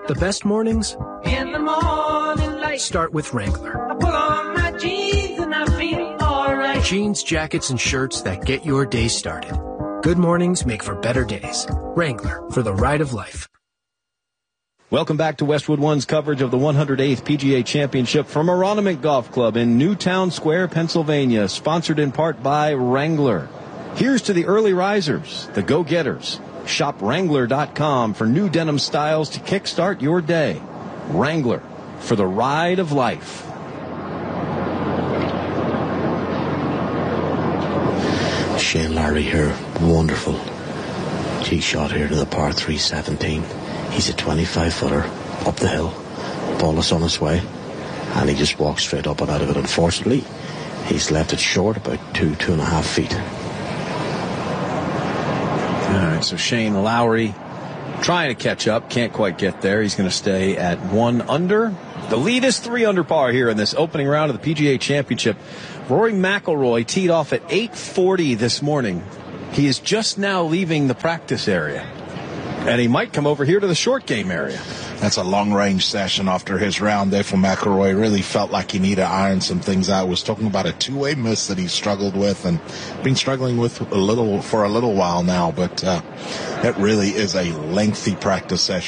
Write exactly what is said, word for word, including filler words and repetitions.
The best mornings in the morning light. Start with Wrangler. I put on my jeans and I feel alright. Jeans, jackets, and shirts that get your day started. Good mornings make for better days. Wrangler, for the ride of life. Welcome back to Westwood One's coverage of the one hundred eighth P G A Championship from Aronimink Golf Club in Newtown Square, Pennsylvania, sponsored in part by Wrangler. Here's to the early risers, the go-getters. Shop Wrangler dot com for new denim styles to kickstart your day. Wrangler, for the ride of life. Shane Lowry here, wonderful tee shot here to the par three seventeen. He's a twenty-five footer up the hill. Ball is on his way, and he just walks straight up and out of it. Unfortunately, he's left it short, about two, two and a half feet. All right, so Shane Lowry trying to catch up, can't quite get there. He's going to stay at one under. The lead is three under par here in this opening round of the P G A Championship. Rory McIlroy teed off at eight forty this morning. He is just now leaving the practice area, and he might come over here to the short game area. That's a long-range session after his round there for McIlroy. Really felt like he needed to iron some things out. Was talking about a two-way miss that he struggled with and been struggling with a little for a little while now. But uh, it really is a lengthy practice session.